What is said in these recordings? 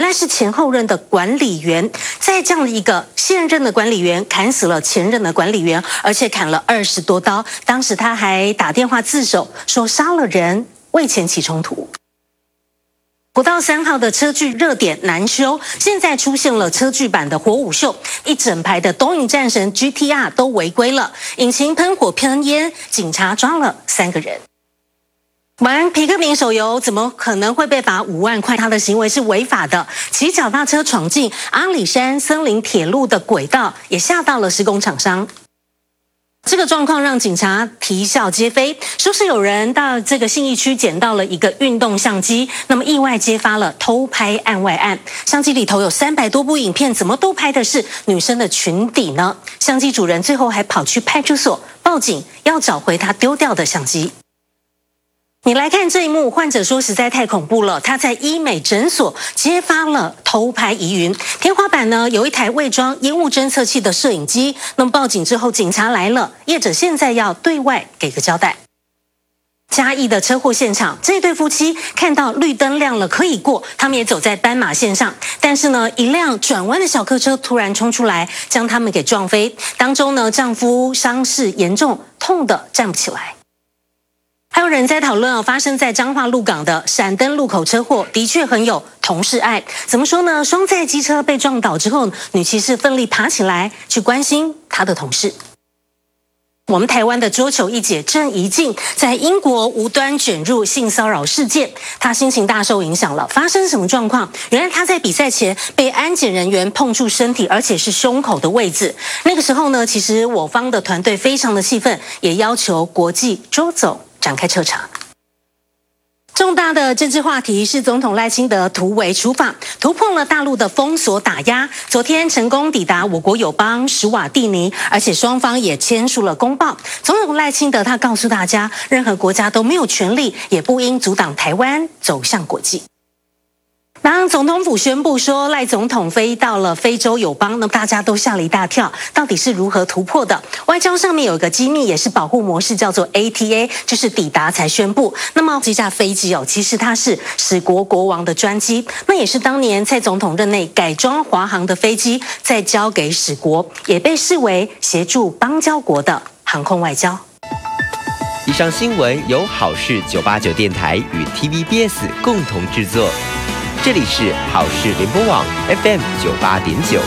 该是前后任的管理员，在这样的一个现任的管理员砍死了前任的管理员，而且砍了20多刀。当时他还打电话自首，说杀了人，为钱起冲突。国道3号的车距热点难修，现在出现了车距版的火舞秀，一整排的东瀛战神 GTR 都违规了，引擎喷火喷烟，警察抓了3个人。玩皮克敏手游怎么可能会被罚5万块？他的行为是违法的。骑脚踏车闯进阿里山森林铁路的轨道，也吓到了施工厂商。这个状况让警察啼笑皆非，说是有人到这个信义区捡到了一个运动相机，那么意外揭发了偷拍案外案。相机里头有300多部影片，怎么都拍的是女生的裙底呢？相机主人最后还跑去派出所报警，要找回他丢掉的相机。你来看这一幕，患者说实在太恐怖了，他在医美诊所揭发了偷拍疑云。天花板呢有一台伪装烟雾侦测器的摄影机，那么报警之后警察来了，业者现在要对外给个交代。嘉义的车祸现场，这对夫妻看到绿灯亮了可以过，他们也走在斑马线上，但是呢一辆转弯的小客车突然冲出来，将他们给撞飞。当中呢丈夫伤势严重，痛得站不起来。还有人在讨论发生在彰化鹿港的闪灯路口车祸，的确很有同事爱。怎么说呢？双载机车被撞倒之后，女骑士奋力爬起来去关心她的同事。我们台湾的桌球一姐郑怡静在英国无端卷入性骚扰事件，她心情大受影响了。发生什么状况？原来她在比赛前被安检人员碰触身体，而且是胸口的位置。那个时候呢，其实我方的团队非常的气愤，也要求国际桌总展开彻查。重大的政治话题是总统赖清德突围出访，突破了大陆的封锁打压。昨天成功抵达我国友邦史瓦蒂尼，而且双方也签署了公报。总统赖清德他告诉大家，任何国家都没有权利，也不应阻挡台湾走向国际。当总统府宣布说赖总统飞到了非洲友邦，那么大家都吓了一大跳，到底是如何突破的？外交上面有一个机密，也是保护模式，叫做 ATA， 就是抵达才宣布。那么这架飞机其实它是史国国王的专机，那也是当年蔡总统任内改装华航的飞机，再交给史国，也被视为协助邦交国的航空外交。 以上新闻由好事989电台与 TVBS 共同制作。这里是好事联播网 FM 98.9。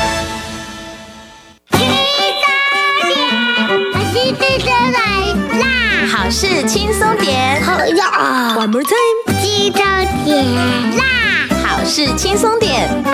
好事轻松点， 好呀 ，One more time， 记得点啦，好事轻松点。